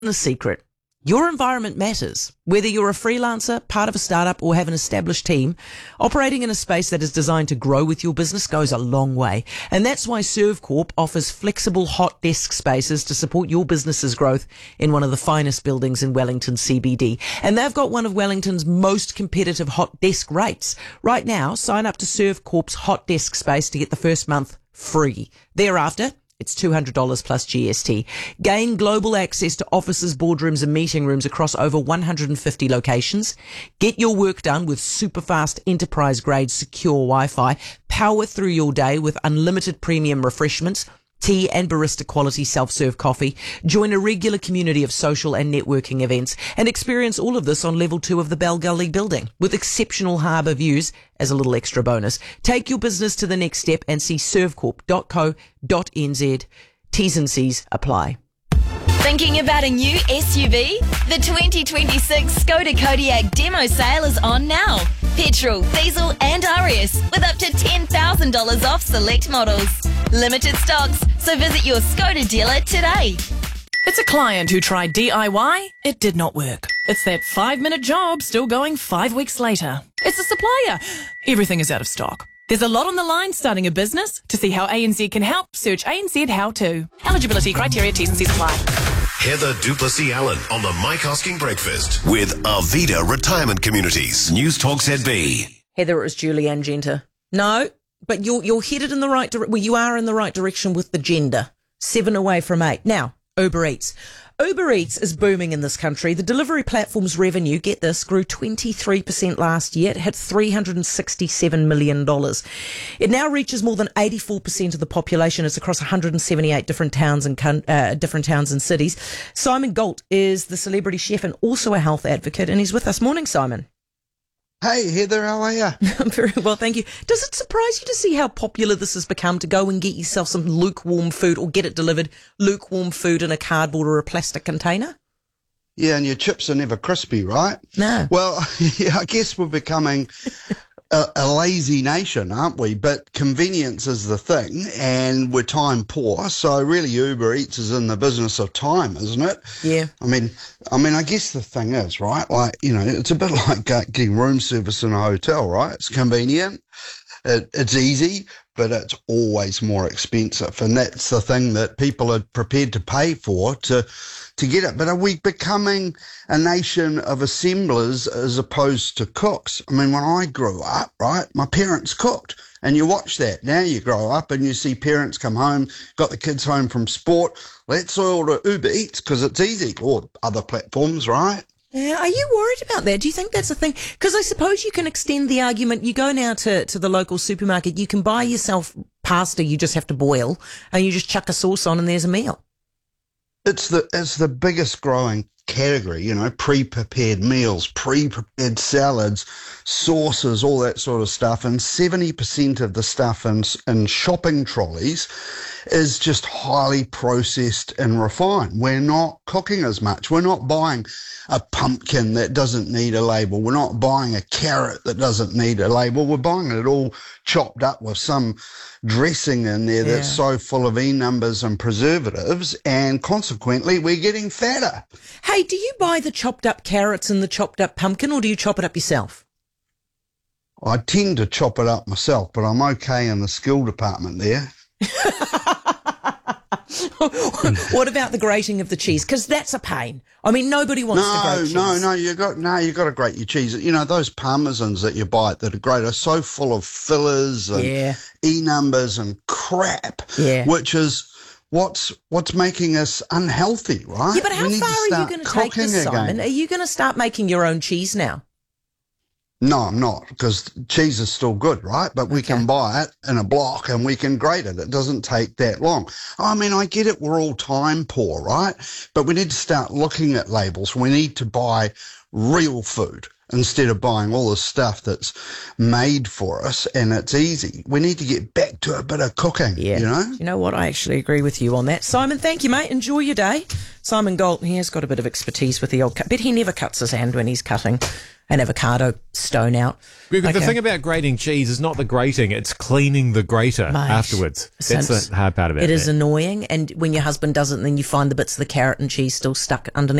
The secret. Your environment matters. Whether you're a freelancer, part of a startup, or have an established team, operating in a space that is designed to grow with your business goes a long way. And that's why Servcorp offers flexible hot desk spaces to support your business's growth in one of the finest buildings in Wellington CBD. And they've got one of Wellington's most competitive hot desk rates. Right now, sign up to Servcorp's hot desk space to get the first month free. Thereafter, it's $200 plus GST. Gain global access to offices, boardrooms and meeting rooms across over 150 locations. Get your work done with super fast enterprise grade secure Wi-Fi. Power through your day with unlimited premium refreshments, tea and barista quality self-serve coffee. Join a regular community of social and networking events and experience all of this on level 2 of the Bell Gully building with exceptional harbour views as a little extra bonus. Take your business to the next step and see servcorp.co.nz. T's and C's apply. Thinking about a new SUV? The 2026 Skoda Kodiaq demo sale is on now. Petrol, diesel and RS with up to $10,000 off select models. Limited stocks, so visit your Skoda dealer today. It's a client who tried DIY. It did not work. It's that 5-minute job still going 5 weeks later. It's a supplier. Everything is out of stock. There's a lot on the line starting a business. To see how ANZ can help, search ANZ How To. Eligibility criteria, T's and C's apply. Heather Duplessis Allen on the Mike Hosking Breakfast with Arvida Retirement Communities. News Talk ZB. Heather, it was Julianne Genter. No, but you're headed in the right direction. Well, you are in the right direction with the gender. 7 away from 8. Now, Uber Eats. Uber Eats is booming in this country. The delivery platform's revenue, get this, grew 23% last year. It hit $367 million. It now reaches more than 84% of the population. It's across 178 different towns and cities. Simon Galt is the celebrity chef and also a health advocate, and he's with us. Morning, Simon. Hey, Heather, how are you? I'm very well, thank you. Does it surprise you to see how popular this has become, to go and get yourself some lukewarm food or get it delivered, lukewarm food in a cardboard or a plastic container? Yeah, and your chips are never crispy, right? No. Well, yeah, I guess we're becoming a lazy nation, aren't we? But convenience is the thing, and we're time poor. So really Uber Eats is in the business of time, isn't it? Yeah. I mean, I guess the thing is, right, like, you know, it's a bit like getting room service in a hotel, right? It's convenient, it's easy, but it's always more expensive. And that's the thing that people are prepared to pay for to get it. But are we becoming a nation of assemblers as opposed to cooks? I mean, when I grew up, right, my parents cooked. And you watch that. Now you grow up and you see parents come home, got the kids home from sport. Let's order Uber Eats because it's easy, or other platforms, right? Yeah, are you worried about that? Do you think that's a thing? Because I suppose you can extend the argument. You go now to the local supermarket, you can buy yourself pasta you just have to boil, and you just chuck a sauce on and there's a meal. It's the biggest growing category, you know, pre-prepared meals, pre-prepared salads, sauces, all that sort of stuff. And 70% of the stuff in shopping trolleys is just highly processed and refined. We're not cooking as much. We're not buying a pumpkin that doesn't need a label. We're not buying a carrot that doesn't need a label. We're buying it all chopped up with some dressing in there that's so full of E numbers and preservatives, and consequently we're getting fatter. Hey, do you buy the chopped up carrots and the chopped up pumpkin, or do you chop it up yourself? I tend to chop it up myself, but I'm okay in the skill department there. What about the grating of the cheese? Because that's a pain. I mean, nobody wants to grate cheese. No, you got to grate your cheese. You know, those parmesans that you buy that are great are so full of fillers and E numbers and crap, which is what's making us unhealthy, right? Yeah, but how far are you going to take this, Simon? Are you going to start making your own cheese now? No, I'm not, because cheese is still good, right? But we can buy it in a block and we can grate it. It doesn't take that long. I mean, I get it, we're all time poor, right? But we need to start looking at labels. We need to buy real food instead of buying all the stuff that's made for us and it's easy. We need to get back to a bit of cooking, you know? You know what? I actually agree with you on that. Simon, thank you, mate. Enjoy your day. Simon Galt, he has got a bit of expertise with the old cut. Bet he never cuts his hand when he's cutting. an avocado stone out. The Okay. thing about grating cheese is not the grating, it's cleaning the grater Mate. afterwards. That's So the hard part about it. It is annoying, and when your husband does it, then you find the bits of the carrot and cheese still stuck underneath.